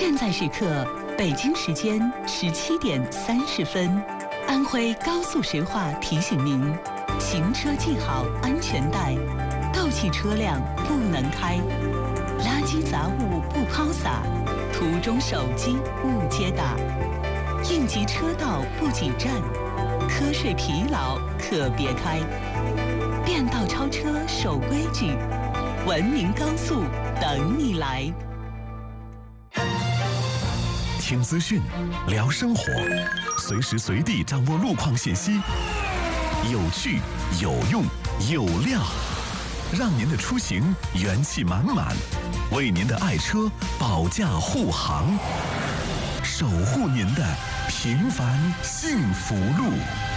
现在时刻，北京时间17:30，安徽高速石化提醒您：行车系好安全带，斗气车辆不能开，垃圾杂物不抛洒，途中手机勿接打，应急车道不挤站，瞌睡疲劳可别开。变道超车守规矩，文明高速等你来。 听资讯，聊生活，随时随地掌握路况信息，有趣、有用、有料，让您的出行元气满满，为您的爱车保驾护航，守护您的平凡幸福路。